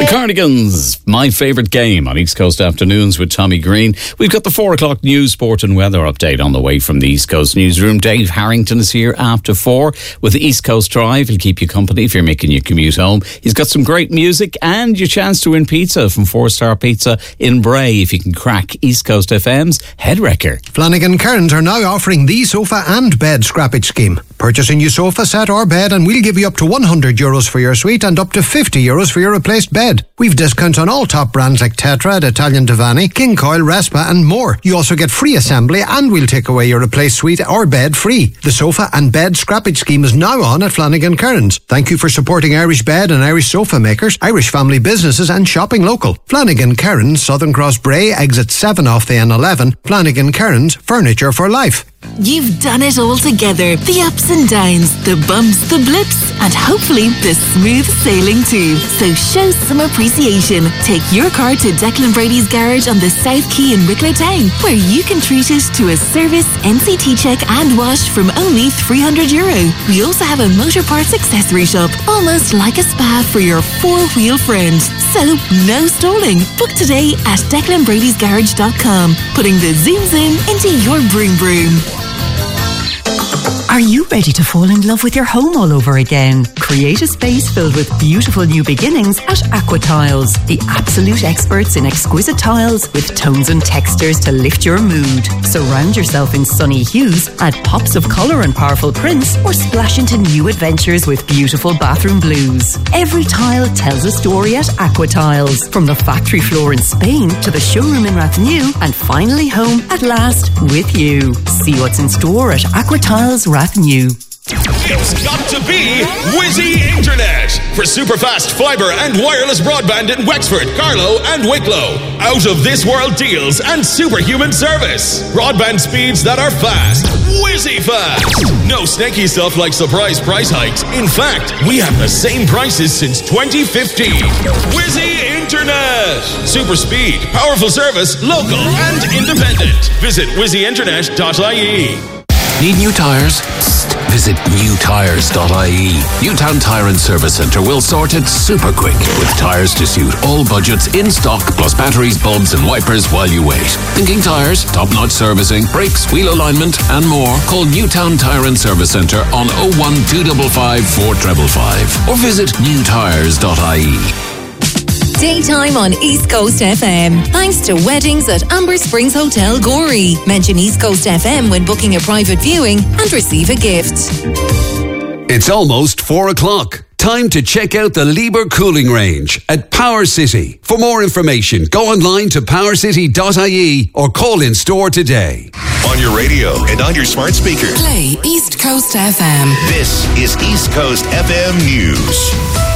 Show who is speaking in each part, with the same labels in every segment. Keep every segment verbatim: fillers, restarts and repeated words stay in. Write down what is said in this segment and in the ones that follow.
Speaker 1: The Cardigans, my favourite game on East Coast Afternoons with Tommy Green. We've got the four o'clock news, sport and weather update on the way from the East Coast newsroom. Dave Harrington is here after four with the East Coast Drive. He'll keep you company if you're making your commute home. He's got some great music and your chance to win pizza from Four Star Pizza in Bray if you can crack East Coast F M's Head Wrecker.
Speaker 2: Flanagan Kearns are now offering the sofa and bed scrappage scheme. Purchase a new sofa set or bed and we'll give you up to one hundred euros for your suite and up to fifty euros for your replaced bed. We've discounts on all top brands like Tetra, Italian Divani, King Coil, Respa and more. You also get free assembly and we'll take away your replaced suite or bed free. The sofa and bed scrappage scheme is now on at Flanagan Kearns. Thank you for supporting Irish bed and Irish sofa makers, Irish family businesses and shopping local. Flanagan Kearns, Southern Cross Bray, exit seven off the N eleven. Flanagan Kearns, furniture for life.
Speaker 3: You've done it all together. The ups and downs, the bumps, the blips, and hopefully the smooth sailing too. So show some appreciation. Take your car to Declan Brady's garage on the South Quay in Wicklow Town, where you can treat it to a service, N C T check and wash from only three hundred euro. We also have a motor parts accessory shop, almost like a spa for your four-wheel friend. So no stalling. Book today at declan bradys garage dot com, putting the zoom zoom into your broom broom.
Speaker 4: Are you ready to fall in love with your home all over again? Create a space filled with beautiful new beginnings at Aqua Tiles, the absolute experts in exquisite tiles with tones and textures to lift your mood. Surround yourself in sunny hues, add pops of colour and powerful prints, or splash into new adventures with beautiful bathroom blues. Every tile tells a story at Aqua Tiles, from the factory floor in Spain to the showroom in Rathnew, and finally home at last with you. See what's in store at Aqua Tiles Rathnew.
Speaker 5: It's got to be Whizzy Internet for superfast fibre and wireless broadband in Wexford, Carlow and Wicklow. Out of this world deals and superhuman service. Broadband speeds that are fast. Whizzy fast. No snaky stuff like surprise price hikes. In fact, we have the same prices since twenty fifteen. Whizzy Internet. Super speed, powerful service, local and independent. Visit whizzy internet dot I E.
Speaker 6: Need new tyres? Visit new tyres dot I E. Newtown Tyre and Service Centre will sort it super quick with tyres to suit all budgets in stock, plus batteries, bulbs and wipers while you wait. Thinking tyres, top-notch servicing, brakes, wheel alignment and more? Call Newtown Tyre and Service Centre on oh one two five five four five five five or visit new tyres dot I E.
Speaker 3: Daytime on East Coast F M. Thanks to weddings at Amber Springs Hotel Gorey. Mention East Coast F M when booking a private viewing and receive a gift.
Speaker 7: It's almost four o'clock. Time to check out the Lieber cooling range at Power City. For more information, go online to power city dot I E or call in store today.
Speaker 5: On your radio and on your smart speaker.
Speaker 3: Play East Coast F M.
Speaker 5: This is East Coast F M News.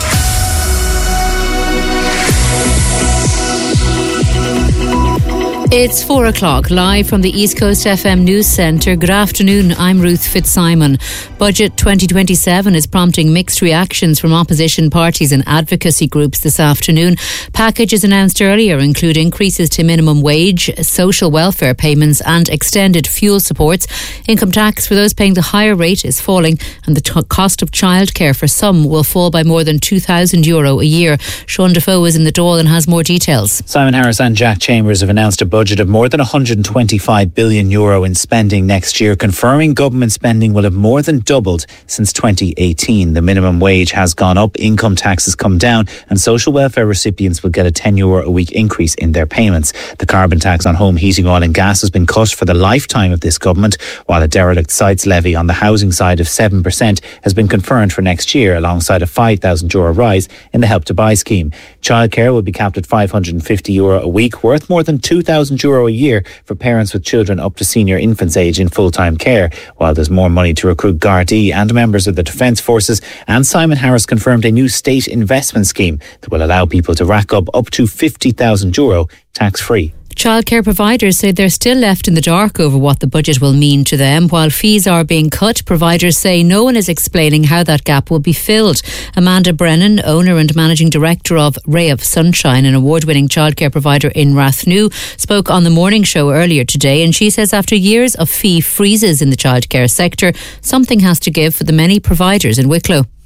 Speaker 8: It's four o'clock, live from the East Coast F M News Centre. Good afternoon, I'm Ruth Fitzsimon. Budget twenty twenty-seven is prompting mixed reactions from opposition parties and advocacy groups this afternoon. Packages announced earlier include increases to minimum wage, social welfare payments and extended fuel supports. Income tax for those paying the higher rate is falling, and the t- cost of childcare for some will fall by more than two thousand euro a year. Sean Defoe is in the Dáil and has more details.
Speaker 9: Simon Harris and Jack Chambers have announced a budget budget of more than one hundred twenty-five billion euro in spending next year, confirming government spending will have more than doubled since twenty eighteen. The minimum wage has gone up, income tax has come down, and social welfare recipients will get a ten euro a week increase in their payments. The carbon tax on home heating, oil and gas has been cut for the lifetime of this government, while a derelict sites levy on the housing side of seven percent has been confirmed for next year, alongside a five thousand euro rise in the Help to Buy scheme. Childcare will be capped at five hundred fifty euro a week, worth more than two thousand euro a year for parents with children up to senior infants age in full-time care, while there's more money to recruit Gardaí and members of the Defence Forces. And Simon Harris confirmed a new state investment scheme that will allow people to rack up up to fifty thousand euro tax-free.
Speaker 8: Childcare providers say they're still left in the dark over what the budget will mean to them. While fees are being cut, providers say no one is explaining how that gap will be filled. Amanda Brennan, owner and managing director of Ray of Sunshine, an award-winning childcare provider in Rathnew, spoke on the morning show earlier today, and she says after years of fee freezes in the childcare sector, something has to give for the many providers in Wicklow.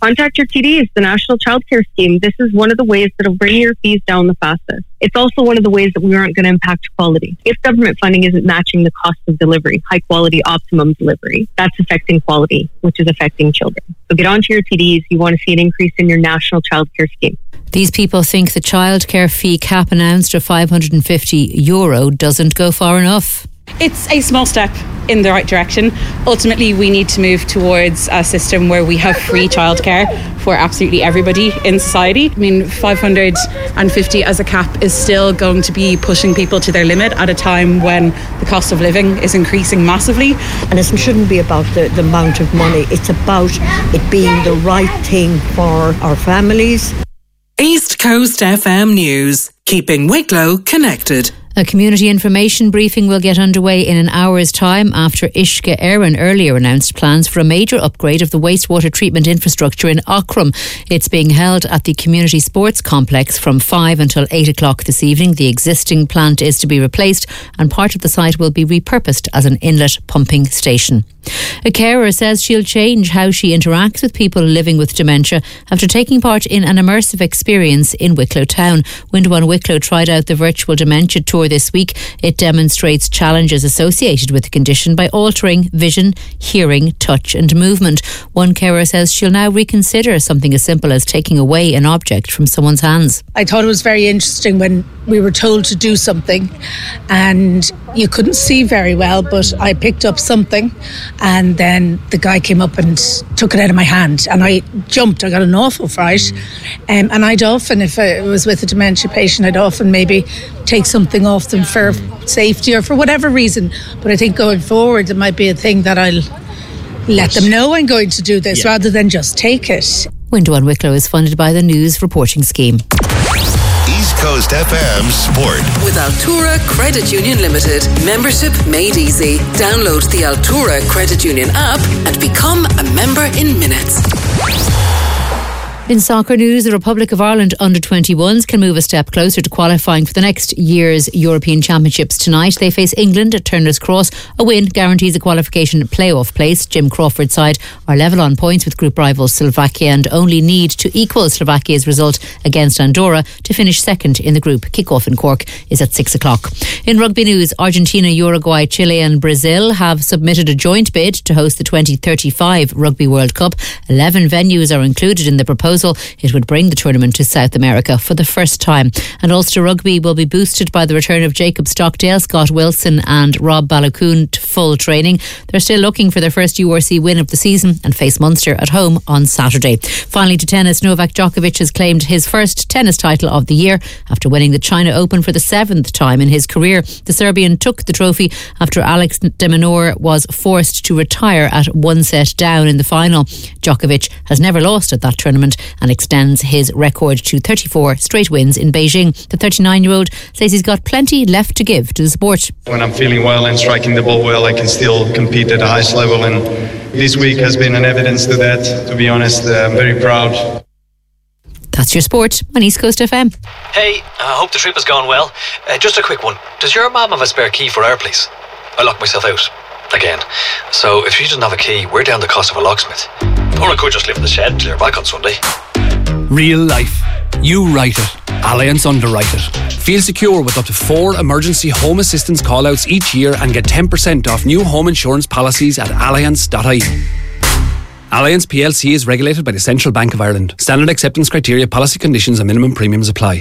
Speaker 10: Contact your T Ds, the National Childcare Scheme. This is one of the ways that will bring your fees down the fastest. It's also one of the ways that we aren't going to impact quality. If government funding isn't matching the cost of delivery, high quality, optimum delivery, that's affecting quality, which is affecting children. So get onto your T Ds. You want to see an increase in your National Childcare Scheme.
Speaker 8: These people think the childcare fee cap announced of five hundred fifty euro doesn't go far enough.
Speaker 11: It's a small step in the right direction. Ultimately, we need to move towards a system where we have free childcare for absolutely everybody in society. I mean, five hundred fifty as a cap is still going to be pushing people to their limit at a time when the cost of living is increasing massively.
Speaker 12: And it shouldn't be about the, the amount of money. It's about it being the right thing for our families.
Speaker 13: East Coast F M News, keeping Wicklow connected.
Speaker 8: A community information briefing will get underway in an hour's time after Uisce Éireann earlier announced plans for a major upgrade of the wastewater treatment infrastructure in Aughrim. It's being held at the Community Sports Complex from five until eight o'clock this evening. The existing plant is to be replaced and part of the site will be repurposed as an inlet pumping station. A carer says she'll change how she interacts with people living with dementia after taking part in an immersive experience in Wicklow Town. Window on Wicklow tried out the virtual dementia tour this week. It demonstrates challenges associated with the condition by altering vision, hearing, touch and movement. One carer says she'll now reconsider something as simple as taking away an object from someone's hands.
Speaker 14: I thought it was very interesting when we were told to do something and you couldn't see very well, but I picked up something and then the guy came up and took it out of my hand and I jumped. I got an awful fright. Um, and I'd often, if I was with a dementia patient, I'd often maybe take something off them for safety or for whatever reason. But I think going forward, it might be a thing that I'll let them know I'm going to do this yeah. rather than just take it.
Speaker 8: Window on Wicklow is funded by the News Reporting Scheme.
Speaker 15: East Coast F M Sport.
Speaker 13: With Altura Credit Union Limited. Membership made easy. Download the Altura Credit Union app and become a member in minutes.
Speaker 8: In soccer news, the Republic of Ireland under twenty-ones can move a step closer to qualifying for the next year's European Championships tonight. They face England at Turner's Cross. A win guarantees a qualification playoff place. Jim Crawford's side are level on points with group rivals Slovakia and only need to equal Slovakia's result against Andorra to finish second in the group. Kick-off in Cork is at six o'clock. In rugby news, Argentina, Uruguay, Chile and Brazil have submitted a joint bid to host the twenty thirty-five Rugby World Cup. Eleven venues are included in the proposal. It would bring the tournament to South America for the first time. And Ulster Rugby will be boosted by the return of Jacob Stockdale, Scott Wilson and Rob Balakoon to full training. They're still looking for their first U R C win of the season and face Munster at home on Saturday. Finally to tennis, Novak Djokovic has claimed his first tennis title of the year after winning the China Open for the seventh time in his career. The Serbian took the trophy after Alex de Minaur was forced to retire at one set down in the final. Djokovic has never lost at that tournament and extends his record to thirty-four straight wins in Beijing. The thirty-nine-year-old says he's got plenty left to give to the sport.
Speaker 16: When I'm feeling well and striking the ball well, I can still compete at the highest level, and this week has been an evidence to that. To be honest, uh, I'm very proud.
Speaker 8: That's your sport on East Coast F M.
Speaker 17: Hey, I hope the trip has gone well. Uh, just a quick one. Does your mum have a spare key for our place? I locked myself out again. So if she doesn't have a key, we're down the cost of a locksmith. Or I could just live in the shed and clear back on Sunday.
Speaker 18: Real life. You write it. Allianz underwrite it. Feel secure with up to four emergency home assistance call-outs each year and get ten percent off new home insurance policies at allianz dot I E. Allianz P L C is regulated by the Central Bank of Ireland. Standard acceptance criteria, policy conditions and minimum premiums apply.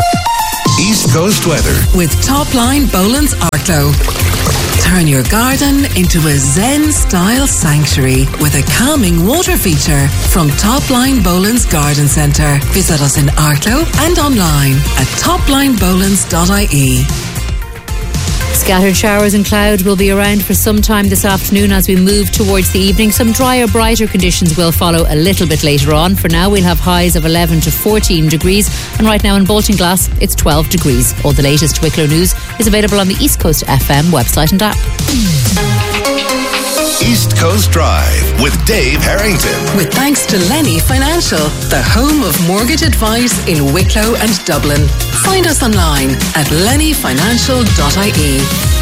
Speaker 15: East Coast weather.
Speaker 13: With Topline Boland's Arklow. Turn your garden into a Zen-style sanctuary with a calming water feature from Topline Boland's Garden Centre. Visit us in Arklow and online at topline bolands dot I E.
Speaker 8: Scattered showers and cloud will be around for some time this afternoon as we move towards the evening. Some drier, brighter conditions will follow a little bit later on. For now, we'll have highs of eleven to fourteen degrees. And right now in Baltinglass, it's twelve degrees. All the latest Wicklow news is available on the East Coast F M website and app.
Speaker 15: East Coast Drive with Dave Harrington.
Speaker 13: With thanks to Lenny Financial, the home of mortgage advice in Wicklow and Dublin. Find us online at lenny financial dot I E.